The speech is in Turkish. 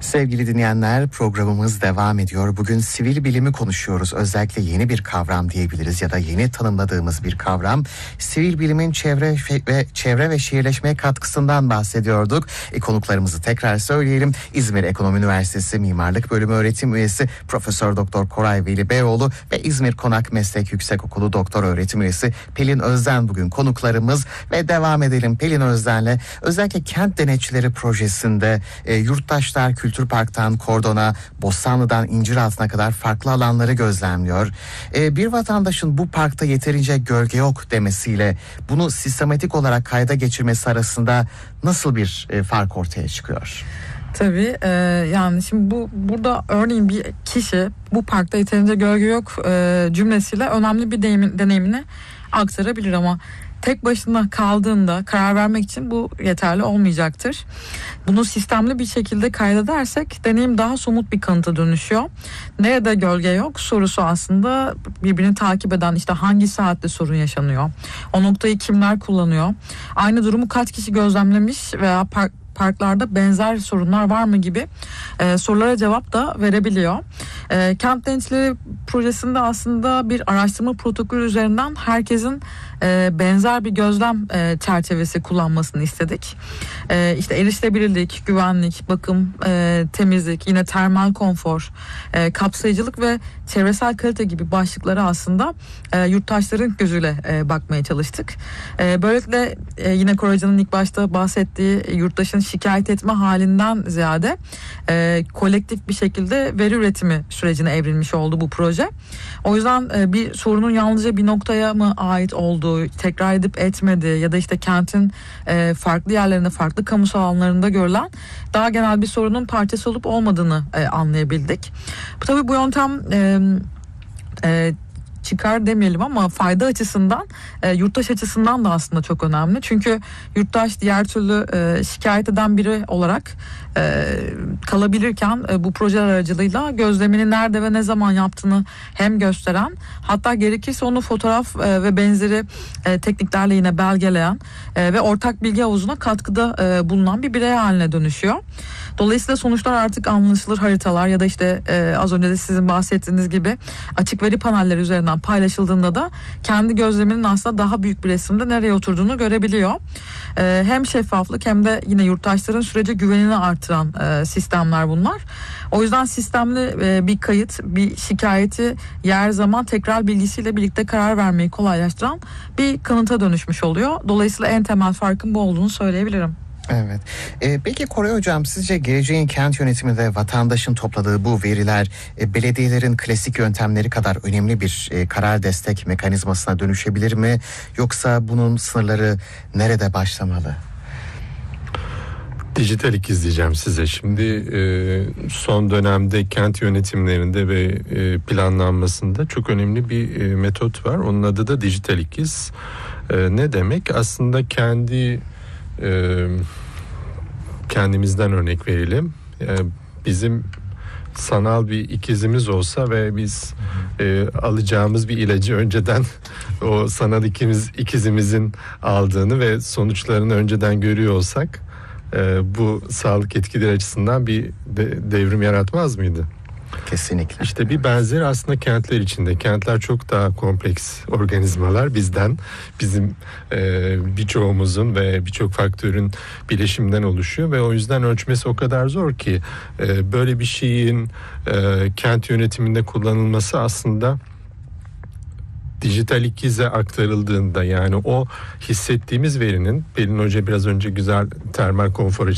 Sevgili dinleyenler, programımız devam ediyor. Bugün sivil bilimi konuşuyoruz. Özellikle yeni bir kavram diyebiliriz ya da yeni tanımladığımız bir kavram. Sivil bilimin çevre ve şehirleşmeye katkısından bahsediyorduk. Konuklarımızı tekrar söyleyelim. İzmir Ekonomi Üniversitesi Mimarlık Bölümü öğretim üyesi Profesör Doktor Koray Veli Beyoğlu ve İzmir Konak Meslek Yüksekokulu Doktor öğretim üyesi Pelin Özden bugün konuklarımız ve devam edelim Pelin Özden'le. Özellikle kent denetçileri projesinde yurttaşlar Kültür Park'tan Kordon'a, Bostanlı'dan İnciraltı'na kadar farklı alanları gözlemliyor. Bir vatandaşın bu parkta yeterince gölge yok demesiyle bunu sistematik olarak kayda geçirmesi arasında nasıl bir fark ortaya çıkıyor? Tabii yani şimdi burada örneğin bir kişi bu parkta yeterince gölge yok cümlesiyle önemli bir deneyimini aktarabilir ama tek başına kaldığında karar vermek için bu yeterli olmayacaktır. Bunu sistemli bir şekilde kaydedersek deneyim daha somut bir kanıta dönüşüyor. Nerede gölge yok sorusu aslında birbirini takip eden, işte hangi saatte sorun yaşanıyor? O noktayı kimler kullanıyor? Aynı durumu kaç kişi gözlemlemiş veya parklarda benzer sorunlar var mı gibi sorulara cevap da verebiliyor. Kent denetçileri projesinde aslında bir araştırma protokolü üzerinden herkesin benzer bir gözlem çerçevesi kullanmasını istedik. İşte erişilebilirlik, güvenlik, bakım, temizlik, yine termal konfor, kapsayıcılık ve çevresel kalite gibi başlıklara aslında yurttaşların gözüyle bakmaya çalıştık. Böylelikle yine Koraycan'ın ilk başta bahsettiği yurttaşın şikayet etme halinden ziyade kolektif bir şekilde veri üretimi sürecine evrilmiş oldu bu proje. O yüzden bir sorunun yalnızca bir noktaya mı ait olduğu, tekrar edip etmediği ya da işte kentin farklı yerlerinde, farklı kamusal alanlarında görülen daha genel bir sorunun parçası olup olmadığını anlayabildik. Tabii bu yöntem çıkar demeyelim ama fayda açısından yurttaş açısından da aslında çok önemli. Çünkü yurttaş diğer türlü şikayet eden biri olarak kalabilirken bu projeler aracılığıyla gözlemini nerede ve ne zaman yaptığını hem gösteren, hatta gerekirse onu fotoğraf ve benzeri tekniklerle yine belgeleyen ve ortak bilgi havuzuna katkıda bulunan bir birey haline dönüşüyor. Dolayısıyla sonuçlar artık anlaşılır haritalar ya da işte az önce de sizin bahsettiğiniz gibi açık veri panelleri üzerinden paylaşıldığında da kendi gözleminin aslında daha büyük bir resimde nereye oturduğunu görebiliyor. Hem şeffaflık hem de yine yurttaşların sürece güvenini artıran sistemler bunlar. O yüzden sistemli bir kayıt, bir şikayeti yer zaman tekrar bilgisiyle birlikte karar vermeyi kolaylaştıran bir kanıta dönüşmüş oluyor. Dolayısıyla en temel farkın bu olduğunu söyleyebilirim. Evet. Peki Koray Hocam, sizce geleceğin kent yönetiminde vatandaşın topladığı bu veriler belediyelerin klasik yöntemleri kadar önemli bir karar destek mekanizmasına dönüşebilir mi? Yoksa bunun sınırları nerede başlamalı? Dijital ikiz diyeceğim size. Şimdi son dönemde kent yönetimlerinde ve planlanmasında çok önemli bir metot var. Onun adı da dijital ikiz. Ne demek? Aslında kendimizden örnek verelim. Bizim sanal bir ikizimiz olsa ve biz alacağımız bir ilacı önceden o sanal ikizimizin aldığını ve sonuçlarını önceden görüyor olsak bu sağlık etkileri açısından bir devrim yaratmaz mıydı? Kesinlikle. İşte bir benzeri aslında kentler içinde. Kentler çok daha kompleks organizmalar bizden. Bizim birçoğumuzun ve birçok faktörün bileşiminden oluşuyor ve o yüzden ölçmesi o kadar zor ki böyle bir şeyin kent yönetiminde kullanılması aslında dijital ikize aktarıldığında, yani o hissettiğimiz verinin, Pelin Hoca biraz önce güzel termal konfor